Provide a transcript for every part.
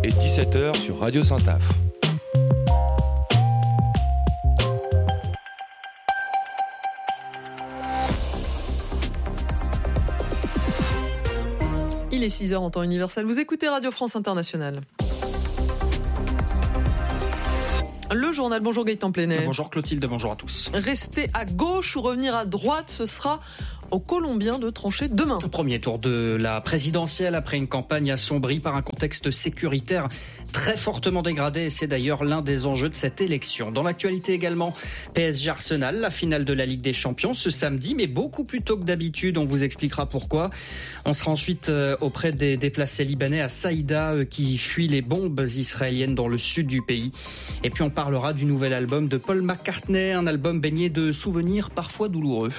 et 17h sur Radio Saint-Af. Il est 6h en temps universel. Vous écoutez Radio France Internationale. Le journal, bonjour Gaëtan Plenay. Bonjour Clotilde, bonjour à tous. Rester à gauche ou revenir à droite, ce sera aux Colombiens de trancher demain. Premier tour de la présidentielle après une campagne assombrie par un contexte sécuritaire très fortement dégradé. C'est d'ailleurs l'un des enjeux de cette élection. Dans l'actualité également, PSG Arsenal, la finale de la Ligue des Champions ce samedi, mais beaucoup plus tôt que d'habitude. On vous expliquera pourquoi. On sera ensuite auprès des déplacés libanais à Saïda qui fuient les bombes israéliennes dans le sud du pays. Et puis on parlera du nouvel album de Paul McCartney, un album baigné de souvenirs parfois douloureux.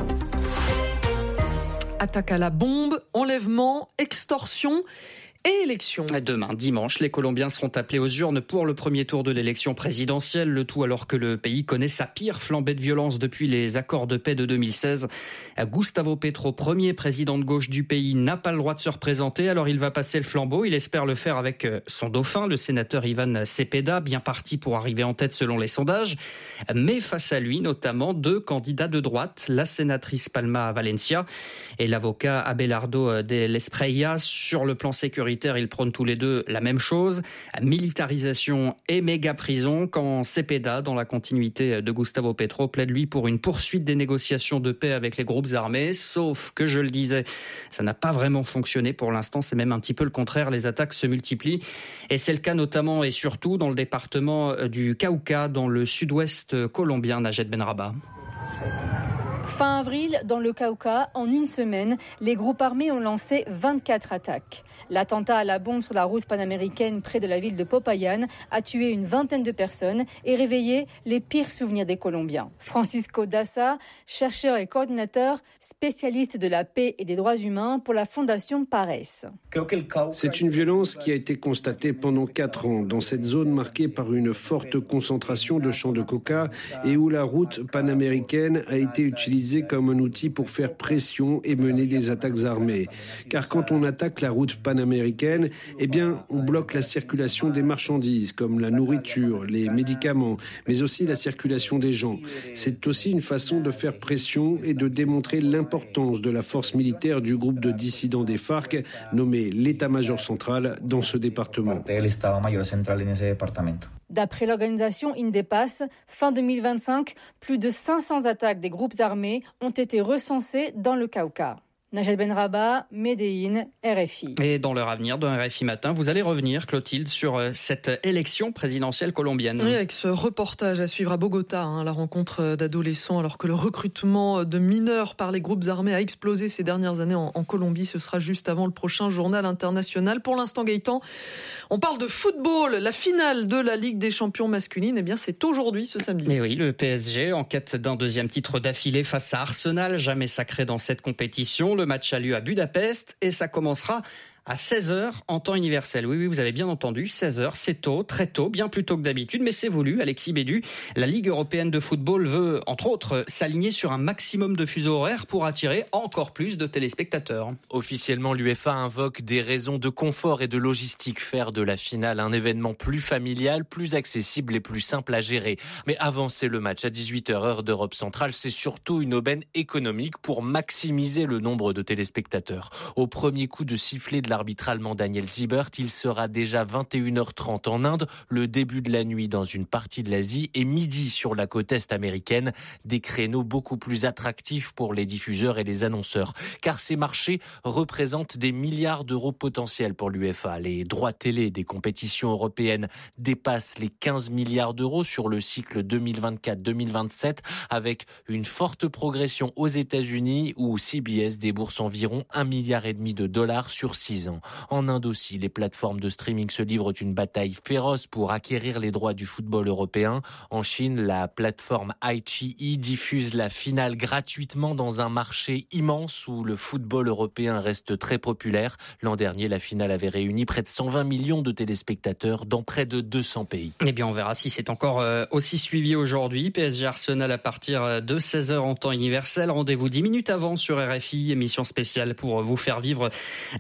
Attaque à la bombe, enlèvement, extorsion et élection. Demain, dimanche, les Colombiens seront appelés aux urnes pour le premier tour de l'élection présidentielle. Le tout alors que le pays connaît sa pire flambée de violence depuis les accords de paix de 2016. Gustavo Petro, premier président de gauche du pays, n'a pas le droit de se représenter. Alors il va passer le flambeau. Il espère le faire avec son dauphin, le sénateur Ivan Cepeda, bien parti pour arriver en tête selon les sondages. Mais face à lui, notamment deux candidats de droite, la sénatrice Palma Valencia et l'avocat Abelardo de L'espreilla. Sur le plan sécuritaire, ils prônent tous les deux la même chose, militarisation et méga prison, quand Cepeda, dans la continuité de Gustavo Petro, plaide lui pour une poursuite des négociations de paix avec les groupes armés, sauf que, je le disais, ça n'a pas vraiment fonctionné pour l'instant, c'est même un petit peu le contraire, les attaques se multiplient, et c'est le cas notamment et surtout dans le département du Cauca, dans le sud-ouest colombien, Najed Benrabah. Fin avril, dans le Cauca, en une semaine, les groupes armés ont lancé 24 attaques. L'attentat à la bombe sur la route panaméricaine près de la ville de Popayan a tué une vingtaine de personnes et réveillé les pires souvenirs des Colombiens. Francisco Daza, chercheur et coordinateur, spécialiste de la paix et des droits humains pour la Fondation Pares. C'est une violence qui a été constatée pendant 4 ans dans cette zone marquée par une forte concentration de champs de coca et où la route panaméricaine a été utilisée comme un outil pour faire pression et mener des attaques armées. Car quand on attaque la route panaméricaine, eh bien, on bloque la circulation des marchandises comme la nourriture, les médicaments, mais aussi la circulation des gens. C'est aussi une façon de faire pression et de démontrer l'importance de la force militaire du groupe de dissidents des FARC, nommé l'état-major central dans ce département. D'après l'organisation Indepass, fin 2025, plus de 500 attaques des groupes armés ont été recensées dans le Cauca. Najed Benrabah, Médéine, RFI. Et dans l'heure à venir de RFI Matin, vous allez revenir, Clotilde, sur cette élection présidentielle colombienne. Oui, avec ce reportage à suivre à Bogota, la rencontre d'adolescents, alors que le recrutement de mineurs par les groupes armés a explosé ces dernières années en Colombie. Ce sera juste avant le prochain journal international. Pour l'instant, Gaëtan, on parle de football. La finale de la Ligue des Champions masculine, eh bien, c'est aujourd'hui, ce samedi. Et oui, le PSG, en quête d'un deuxième titre d'affilée face à Arsenal, jamais sacré dans cette compétition. Le match a lieu à Budapest et ça commencera à 16h en temps universel. Oui, vous avez bien entendu, 16h, c'est tôt, très tôt, bien plus tôt que d'habitude, mais c'est voulu, Alexis Bédu. La Ligue européenne de football veut, entre autres, s'aligner sur un maximum de fuseaux horaires pour attirer encore plus de téléspectateurs. Officiellement, l'UEFA invoque des raisons de confort et de logistique, faire de la finale un événement plus familial, plus accessible et plus simple à gérer. Mais avancer le match à 18h heure d'Europe centrale, c'est surtout une aubaine économique pour maximiser le nombre de téléspectateurs. Au premier coup de sifflet de l'arbitre allemand Daniel Siebert, il sera déjà 21h30 en Inde, le début de la nuit dans une partie de l'Asie et midi sur la côte est américaine, des créneaux beaucoup plus attractifs pour les diffuseurs et les annonceurs, car ces marchés représentent des milliards d'euros potentiels pour l'UEFA. Les droits télé des compétitions européennes dépassent les 15 milliards d'euros sur le cycle 2024-2027, avec une forte progression aux États-Unis où CBS débourse environ 1,5 milliard de dollars sur 6 ans. En Inde aussi, les plateformes de streaming se livrent une bataille féroce pour acquérir les droits du football européen. En Chine, la plateforme iQIYI diffuse la finale gratuitement dans un marché immense où le football européen reste très populaire. L'an dernier, la finale avait réuni près de 120 millions de téléspectateurs dans près de 200 pays. Eh bien, on verra si c'est encore aussi suivi aujourd'hui. PSG Arsenal à partir de 16h en temps universel. Rendez-vous 10 minutes avant sur RFI, émission spéciale pour vous faire vivre cette finale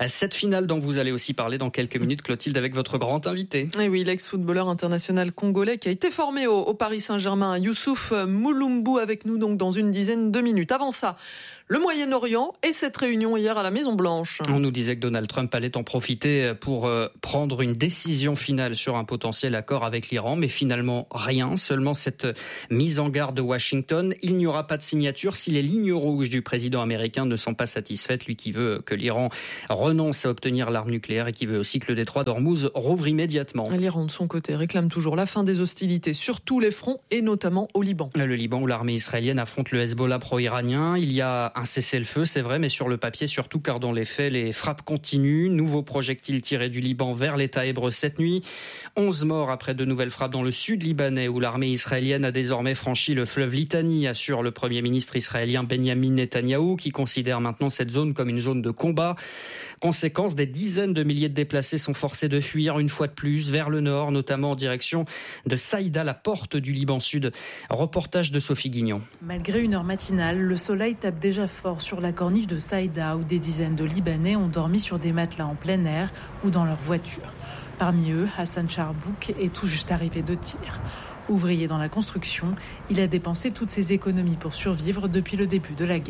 finale dont vous allez aussi parler dans quelques minutes, Clotilde, avec votre grand invité. Et oui, l'ex-footballeur international congolais qui a été formé au Paris Saint-Germain, Youssouf Moulombou, avec nous donc dans une dizaine de minutes. Avant ça, le Moyen-Orient et cette réunion hier à la Maison-Blanche. On nous disait que Donald Trump allait en profiter pour prendre une décision finale sur un potentiel accord avec l'Iran, mais finalement rien, seulement cette mise en garde de Washington. Il n'y aura pas de signature si les lignes rouges du président américain ne sont pas satisfaites, lui qui veut que l'Iran renonce à obtenir l'arme nucléaire et qui veut aussi que le détroit d'Ormuz rouvre immédiatement. L'Iran, de son côté, réclame toujours la fin des hostilités sur tous les fronts et notamment au Liban. Le Liban où l'armée israélienne affronte le Hezbollah pro-iranien. Il y a un cessez-le-feu, c'est vrai, mais sur le papier surtout, car dans les faits, les frappes continuent. Nouveaux projectiles tirés du Liban vers l'État hébreu cette nuit. 11 morts après de nouvelles frappes dans le sud libanais, où l'armée israélienne a désormais franchi le fleuve Litani, assure le Premier ministre israélien Benyamin Netanyahou, qui considère maintenant cette zone comme une zone de combat. Conséquence, des dizaines de milliers de déplacés sont forcés de fuir une fois de plus vers le nord, notamment en direction de Saïda, la porte du Liban Sud. Reportage de Sophie Guignon. Malgré une heure matinale, le soleil tape déjà fort sur la corniche de Saïda, où des dizaines de Libanais ont dormi sur des matelas en plein air ou dans leur voiture. Parmi eux, Hassan Charbouk est tout juste arrivé de Tyr. Ouvrier dans la construction, il a dépensé toutes ses économies pour survivre depuis le début de la guerre.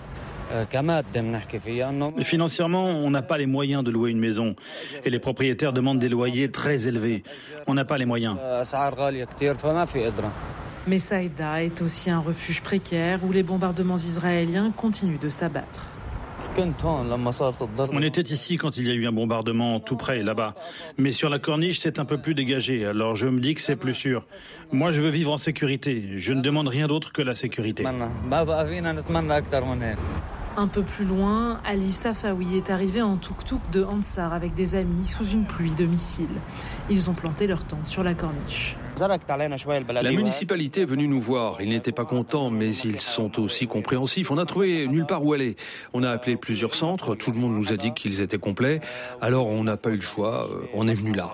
Financièrement, on n'a pas les moyens de louer une maison. Et les propriétaires demandent des loyers très élevés. On n'a pas les moyens. Mais Saïda est aussi un refuge précaire où les bombardements israéliens continuent de s'abattre. On était ici quand il y a eu un bombardement tout près, là-bas. Mais sur la corniche, c'est un peu plus dégagé. Alors je me dis que c'est plus sûr. Moi, je veux vivre en sécurité. Je ne demande rien d'autre que la sécurité. Un peu plus loin, Ali Safawi est arrivé en tuk-tuk de Ansar avec des amis sous une pluie de missiles. Ils ont planté leur tente sur la corniche. La municipalité est venue nous voir. Ils n'étaient pas contents, mais ils sont aussi compréhensifs. On n'a trouvé nulle part où aller. On a appelé plusieurs centres. Tout le monde nous a dit qu'ils étaient complets. Alors on n'a pas eu le choix. On est venu là.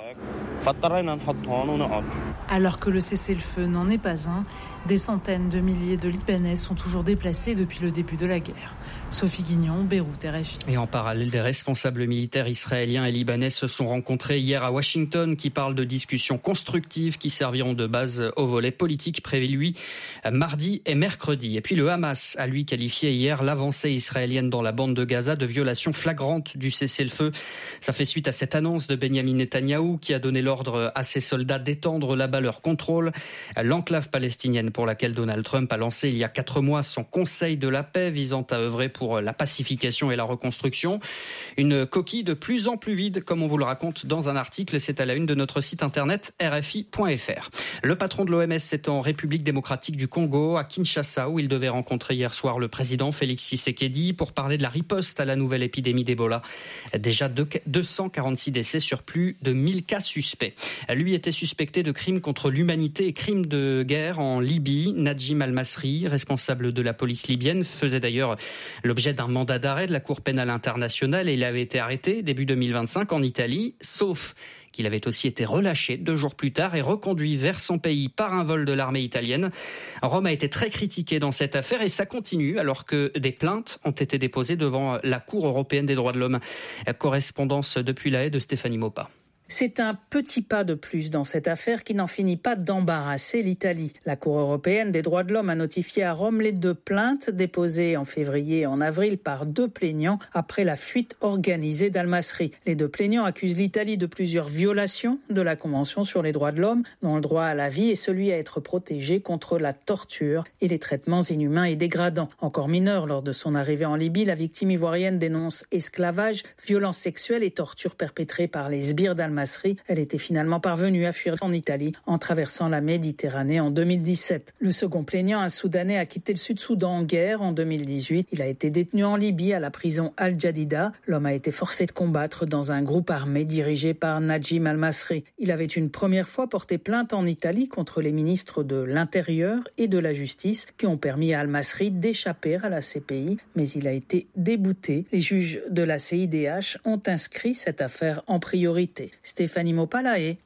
Alors que le cessez-le-feu n'en est pas un, des centaines de milliers de Libanais sont toujours déplacés depuis le début de la guerre. Sophie Guignon, Beyrouth, RFI. Et en parallèle, des responsables militaires israéliens et libanais se sont rencontrés hier à Washington, qui parlent de discussions constructives qui serviront de base au volet politique prévu, lui, mardi et mercredi. Et puis le Hamas a, lui, qualifié hier l'avancée israélienne dans la bande de Gaza de violation flagrante du cessez-le-feu. Ça fait suite à cette annonce de Benyamin Netanyahou qui a donné l'ordre à ses soldats d'étendre là-bas leur contrôle. L'enclave palestinienne pour laquelle Donald Trump a lancé il y a 4 mois son Conseil de la paix visant à œuvrer pour la pacification et la reconstruction. Une coquille de plus en plus vide, comme on vous le raconte dans un article. C'est à la une de notre site internet rfi.fr. Le patron de l'OMS est en République démocratique du Congo, à Kinshasa, où il devait rencontrer hier soir le président Félix Tshisekedi pour parler de la riposte à la nouvelle épidémie d'Ebola. Déjà 246 décès sur plus de 1000 cas suspects. Lui était suspecté de crimes contre l'humanité et crimes de guerre en Libye. Najim Al-Masri, responsable de la police libyenne, faisait d'ailleurs l'objet d'un mandat d'arrêt de la Cour pénale internationale et il avait été arrêté début 2025 en Italie, sauf qu'il avait aussi été relâché 2 jours plus tard et reconduit vers son pays par un vol de l'armée italienne. Rome a été très critiqué dans cette affaire et ça continue alors que des plaintes ont été déposées devant la Cour européenne des droits de l'homme. Correspondance depuis La Haye de Stéphanie Maupas. C'est un petit pas de plus dans cette affaire qui n'en finit pas d'embarrasser l'Italie. La Cour européenne des droits de l'homme a notifié à Rome les 2 plaintes déposées en février et en avril par 2 plaignants après la fuite organisée d'Al-Masri. Les 2 plaignants accusent l'Italie de plusieurs violations de la Convention sur les droits de l'homme, dont le droit à la vie et celui à être protégé contre la torture et les traitements inhumains et dégradants. Encore mineure lors de son arrivée en Libye, la victime ivoirienne dénonce esclavage, violences sexuelles et tortures perpétrées par les sbires d'Al-Masri. Elle était finalement parvenue à fuir en Italie en traversant la Méditerranée en 2017. Le second plaignant, un Soudanais, a quitté le Sud-Soudan en guerre en 2018. Il a été détenu en Libye à la prison Al-Jadida. L'homme a été forcé de combattre dans un groupe armé dirigé par Najim Al-Masri. Il avait une première fois porté plainte en Italie contre les ministres de l'Intérieur et de la Justice qui ont permis à Al-Masri d'échapper à la CPI, mais il a été débouté. Les juges de la CIDH ont inscrit cette affaire en priorité. Stéphanie Maupas, La Haye.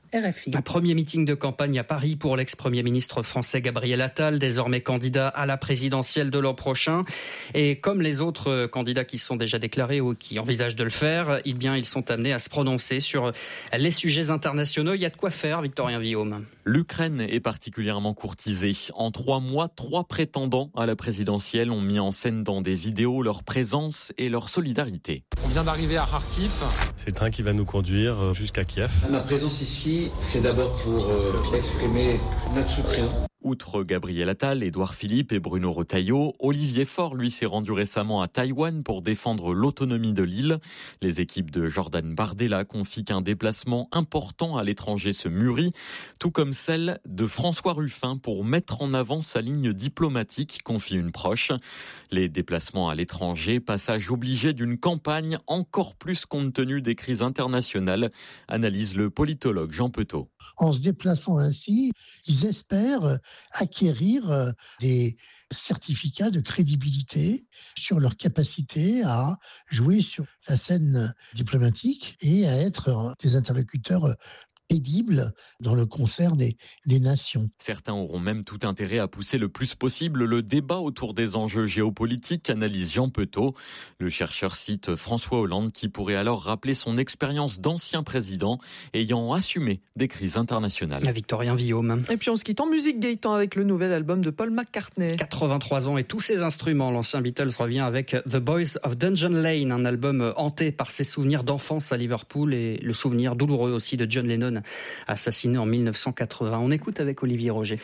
RFI. Un premier meeting de campagne à Paris pour l'ex-premier ministre français Gabriel Attal, désormais candidat à la présidentielle de l'an prochain. Et comme les autres candidats qui sont déjà déclarés ou qui envisagent de le faire, ils sont amenés à se prononcer sur les sujets internationaux. Il y a de quoi faire, Victorien Villaume. L'Ukraine est particulièrement courtisée. En 3 mois, 3 prétendants à la présidentielle ont mis en scène dans des vidéos leur présence et leur solidarité. On vient d'arriver à Kharkiv. C'est le train qui va nous conduire jusqu'à Kiev. Ma présence ici, c'est d'abord pour exprimer notre soutien. Outre Gabriel Attal, Édouard Philippe et Bruno Retailleau, Olivier Faure, lui, s'est rendu récemment à Taïwan pour défendre l'autonomie de l'île. Les équipes de Jordan Bardella confient qu'un déplacement important à l'étranger se mûrit, tout comme celle de François Ruffin pour mettre en avant sa ligne diplomatique, confie une proche. Les déplacements à l'étranger, passage obligé d'une campagne encore plus compte tenu des crises internationales, analyse le politologue Jean Petot. En se déplaçant ainsi, ils espèrent acquérir des certificats de crédibilité sur leur capacité à jouer sur la scène diplomatique et à être des interlocuteurs crédible dans le concert des nations. Certains auront même tout intérêt à pousser le plus possible le débat autour des enjeux géopolitiques, analyse Jean Petot. Le chercheur cite François Hollande qui pourrait alors rappeler son expérience d'ancien président ayant assumé des crises internationales. Victorien Villaume. Et puis on se quitte en musique, Gaëtan, avec le nouvel album de Paul McCartney. 83 ans et tous ses instruments. L'ancien Beatles revient avec The Boys of Dungeon Lane, un album hanté par ses souvenirs d'enfance à Liverpool et le souvenir douloureux aussi de John Lennon, assassiné en 1980. On écoute avec Olivier Roger.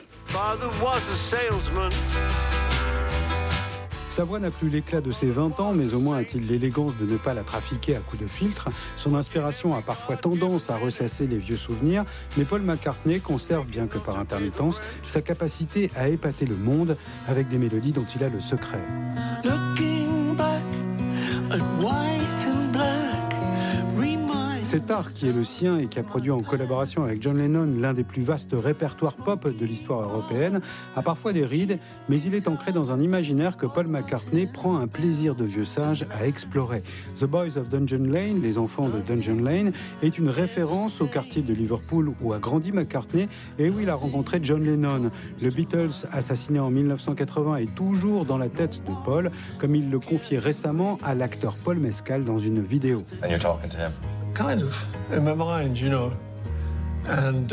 Sa voix n'a plus l'éclat de ses 20 ans, mais au moins a-t-il l'élégance de ne pas la trafiquer à coups de filtre. Son inspiration a parfois tendance à ressasser les vieux souvenirs, mais Paul McCartney conserve, bien que par intermittence, sa capacité à épater le monde avec des mélodies dont il a le secret. Looking back at white and black. Cet art qui est le sien et qui a produit en collaboration avec John Lennon l'un des plus vastes répertoires pop de l'histoire européenne a parfois des rides, mais il est ancré dans un imaginaire que Paul McCartney prend un plaisir de vieux sage à explorer. The Boys of Dungeon Lane, les enfants de Dungeon Lane, est une référence au quartier de Liverpool où a grandi McCartney et où il a rencontré John Lennon. Le Beatles, assassiné en 1980, est toujours dans la tête de Paul, comme il le confiait récemment à l'acteur Paul Mescal dans une vidéo. And you're talking to him. Kind of, in my mind, you know. And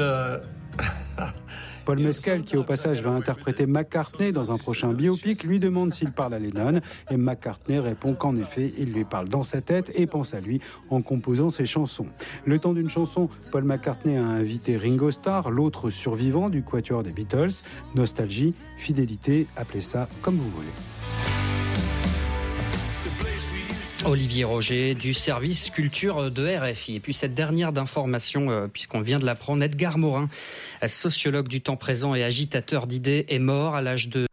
Paul Mescal, qui au passage va interpréter McCartney dans un prochain biopic, lui demande s'il parle à Lennon et McCartney répond qu'en effet, il lui parle dans sa tête et pense à lui en composant ses chansons. Le temps d'une chanson, Paul McCartney a invité Ringo Starr, l'autre survivant du quatuor des Beatles. Nostalgie, fidélité, appelez ça comme vous voulez. Olivier Roger du service culture de RFI. Et puis cette dernière d'information, puisqu'on vient de l'apprendre, Edgar Morin, sociologue du temps présent et agitateur d'idées, est mort à l'âge de